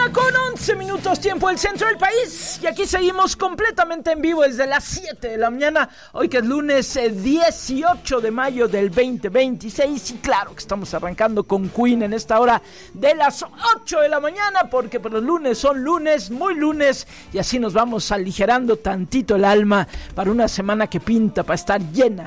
11 minutos, tiempo del centro del país. Y aquí seguimos completamente en vivo desde las 7 de la mañana. Hoy que es lunes 18 de mayo del 2026. Y claro que estamos arrancando con Queen en esta hora de las 8 de la mañana. Porque pues, los lunes son lunes, muy lunes. Y así nos vamos aligerando tantito el alma para una semana que pinta para estar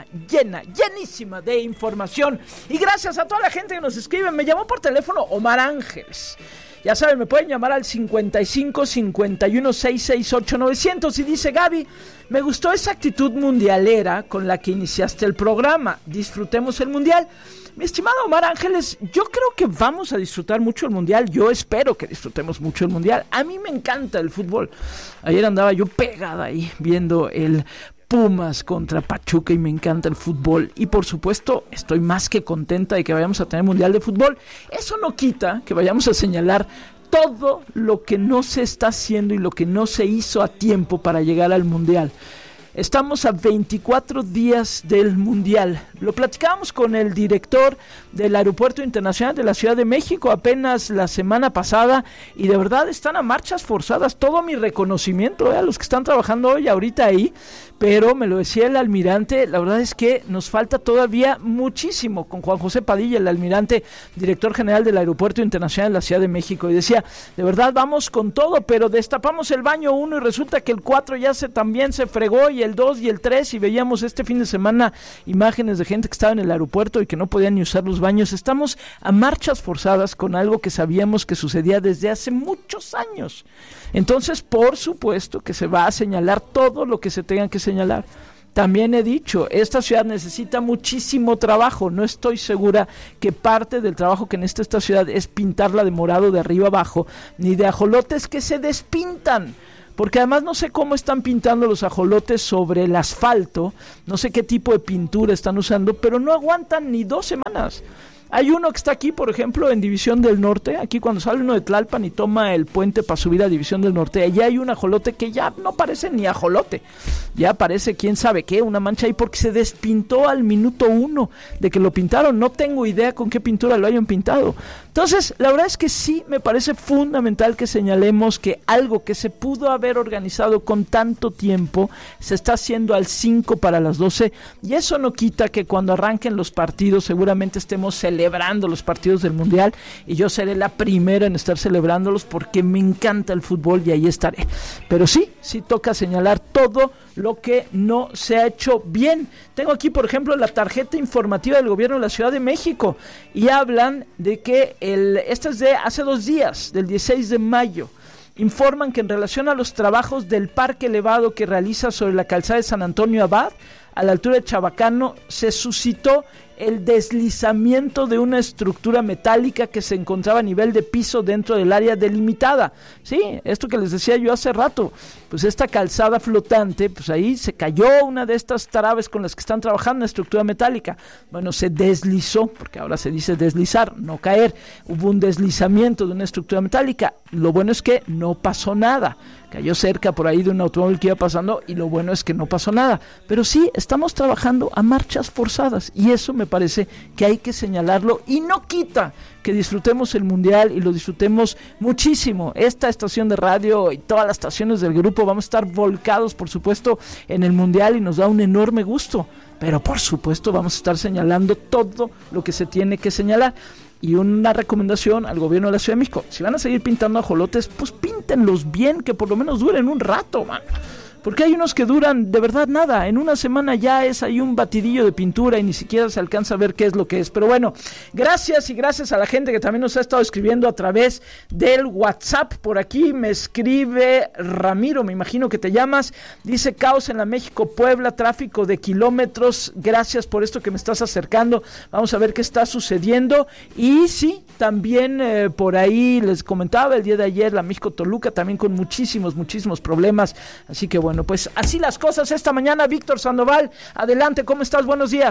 llenísima de información. Y gracias a toda la gente que nos escribe. Me llamó por teléfono Omar Ángeles. Ya saben, me pueden llamar al 55 51 668 900 y dice: Gaby, me gustó esa actitud mundialera con la que iniciaste el programa. Disfrutemos el mundial. Mi estimado Omar Ángeles, yo creo que vamos a disfrutar mucho el mundial. Yo espero que disfrutemos mucho el mundial. A mí me encanta el fútbol. Ayer andaba yo pegada ahí viendo el Pumas contra Pachuca y me encanta el fútbol y por supuesto estoy más que contenta de que vayamos a tener mundial de fútbol. Eso no quita que vayamos a señalar todo lo que no se está haciendo y lo que no se hizo a tiempo para llegar al mundial. Estamos a 24 días del mundial. Lo platicábamos con el director del Aeropuerto Internacional de la Ciudad de México apenas la semana pasada y de verdad están a marchas forzadas. Todo mi reconocimiento a los que están trabajando hoy ahorita ahí, pero me lo decía el almirante, la verdad es que nos falta todavía muchísimo con Juan José Padilla, el almirante, director general del Aeropuerto Internacional de la Ciudad de México, y decía, de verdad vamos con todo, pero destapamos el baño 1 y resulta que el 4 ya también se fregó y el 2 y el 3 y veíamos este fin de semana imágenes de gente que estaba en el aeropuerto y que no podían ni usar los baños. Estamos a marchas forzadas con algo que sabíamos que sucedía desde hace muchos años. Entonces, por supuesto que se va a señalar todo lo que se tenga que señalar. También he dicho, esta ciudad necesita muchísimo trabajo. No estoy segura que parte del trabajo que necesita esta ciudad es pintarla de morado de arriba abajo, ni de ajolotes que se despintan. Porque además no sé cómo están pintando los ajolotes sobre el asfalto, no sé qué tipo de pintura están usando, pero no aguantan ni 2 semanas. Hay uno que está aquí, por ejemplo, en División del Norte, aquí cuando sale uno de Tlalpan y toma el puente para subir a División del Norte, allá hay un ajolote que ya no parece ni ajolote, ya parece quién sabe qué, una mancha ahí porque se despintó al minuto 1 de que lo pintaron. No tengo idea con qué pintura lo hayan pintado. Entonces, la verdad es que sí me parece fundamental que señalemos que algo que se pudo haber organizado con tanto tiempo se está haciendo al 5 para las 12 y eso no quita que cuando arranquen los partidos seguramente estemos celebrando los partidos del mundial y yo seré la primera en estar celebrándolos porque me encanta el fútbol y ahí estaré. Pero sí toca señalar todo lo que no se ha hecho bien. Tengo aquí, por ejemplo, la tarjeta informativa del gobierno de la Ciudad de México y hablan de que esta es de hace 2 días, del 16 de mayo. Informan que en relación a los trabajos del parque elevado que realiza sobre la calzada de San Antonio Abad, a la altura de Chabacano, se suscitó el deslizamiento de una estructura metálica que se encontraba a nivel de piso dentro del área delimitada. Sí, esto que les decía yo hace rato, pues esta calzada flotante, pues ahí se cayó una de estas trabes con las que están trabajando, una estructura metálica. Bueno, se deslizó, porque ahora se dice deslizar, no caer. Hubo un deslizamiento de una estructura metálica. Lo bueno es que no pasó nada. Cayó cerca por ahí de un automóvil que iba pasando y lo bueno es que no pasó nada. Pero sí, estamos trabajando a marchas forzadas y eso me parece que hay que señalarlo y no quita que disfrutemos el mundial y lo disfrutemos muchísimo. Esta estación de radio y todas las estaciones del grupo vamos a estar volcados, por supuesto, en el mundial y nos da un enorme gusto. Pero por supuesto vamos a estar señalando todo lo que se tiene que señalar. Y una recomendación al gobierno de la Ciudad de México: si van a seguir pintando ajolotes, pues píntenlos bien, que por lo menos duren un rato, man. Porque hay unos que duran de verdad nada, en una semana ya es ahí un batidillo de pintura y ni siquiera se alcanza a ver qué es lo que es. Pero bueno, gracias y gracias a la gente que también nos ha estado escribiendo a través del WhatsApp. Por aquí me escribe Ramiro, me imagino que te llamas, dice: caos en la México-Puebla, tráfico de kilómetros, gracias por esto que me estás acercando, vamos a ver qué está sucediendo. Y sí, también por ahí les comentaba el día de ayer la México-Toluca también con muchísimos problemas, así que bueno, pues así las cosas esta mañana. Víctor Sandoval, adelante, ¿cómo estás? Buenos días.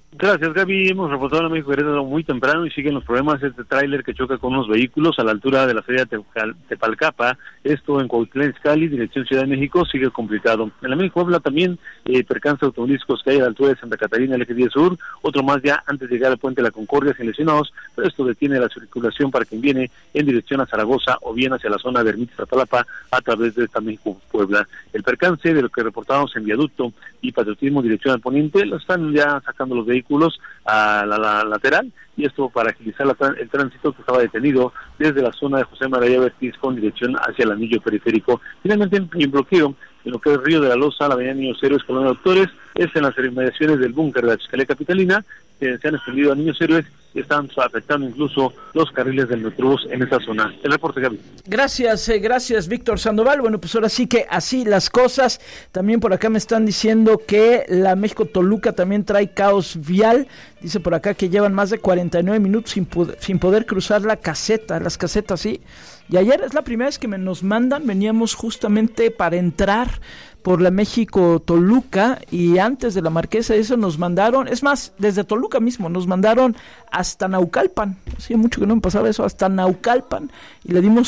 Gracias, Gaby. Hemos reportado en México Querétaro muy temprano y siguen los problemas. Este tráiler que choca con unos vehículos a la altura de la salida Tepalcapa, esto en Cuautitlán Izcalli, dirección Ciudad de México, sigue complicado. En la México Puebla también percances automovilísticos que hay a la altura de Santa Catarina, el eje 10 sur, otro más ya antes de llegar al puente de la Concordia sin lesionados, pero esto detiene la circulación para quien viene en dirección a Zaragoza o bien hacia la zona de Ermita-Iztapalapa a través de esta México Puebla. El percance de lo que reportábamos en Viaducto y Patriotismo dirección al poniente, lo están ya sacando los vehículos a la lateral, y esto para agilizar el tránsito que estaba detenido desde la zona de José María Ortiz con dirección hacia el anillo periférico. Finalmente, en bloqueo en lo que es Río de la Loza, la avenida Niños Héroes, Colonia Doctores, es en las inmediaciones del búnker de la Fiscalía Capitalina, que se han extendido a Niños Héroes y están afectando incluso los carriles del Metrobús en esa zona. El reporte, Gaby. Gracias, Víctor Sandoval. Bueno, pues ahora sí que así las cosas. También por acá me están diciendo que la México-Toluca también trae caos vial. Dice por acá que llevan más de 49 minutos sin poder cruzar las casetas, ¿sí? Y ayer es la primera vez que nos mandan, veníamos justamente para entrar por la México-Toluca, y antes de la Marquesa eso nos mandaron, es más, desde Toluca mismo, nos mandaron hasta Naucalpan. Hacía mucho que no me pasaba eso, hasta Naucalpan, y le dimos